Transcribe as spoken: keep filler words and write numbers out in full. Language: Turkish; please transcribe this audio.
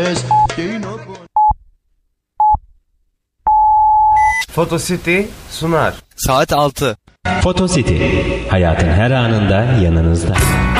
Photocity sunar. Saat altı. Photocity, hayatın her anında yanınızda.